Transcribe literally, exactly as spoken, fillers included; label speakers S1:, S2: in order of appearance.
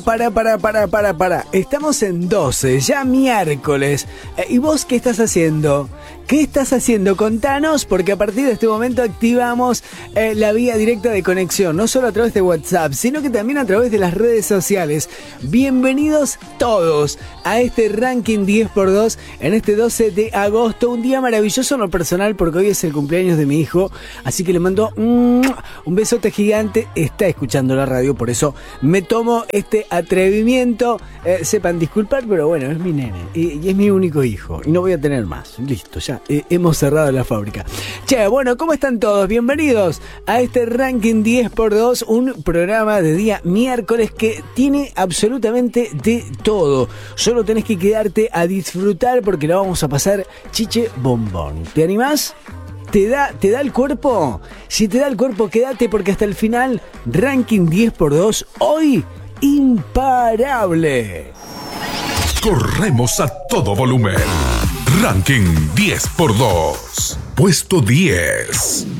S1: Para, para, para, para, para. Estamos en doce, ya miércoles. Eh, ¿Y vos qué estás haciendo? ¿Qué estás haciendo? Contanos, porque a partir de este momento activamos eh, la vía directa de conexión, no solo a través de WhatsApp, sino que también a través de las redes sociales. Bienvenidos todos a este ranking diez por dos en este doce de agosto, un día maravilloso en lo personal porque hoy es el cumpleaños de mi hijo, así que le mando mm, un besote gigante. Está escuchando la radio, por eso me tomo este atrevimiento. Eh, sepan disculpar, pero bueno, es mi nene y, y es mi único hijo y no voy a tener más. Listo, ya eh, hemos cerrado la fábrica. Che, bueno, ¿cómo están todos? Bienvenidos a este ranking diez por dos, un programa de día miércoles que tiene absolutamente de todo. Solo tenés que quedarte a disfrutar porque la vamos a pasar chiche bombón. ¿Te animás? ¿Te da, ¿Te da el cuerpo? Si te da el cuerpo, quédate porque hasta el final, ranking diez por dos, hoy imparable.
S2: Corremos a todo volumen. Ranking diez por dos. Puesto diez.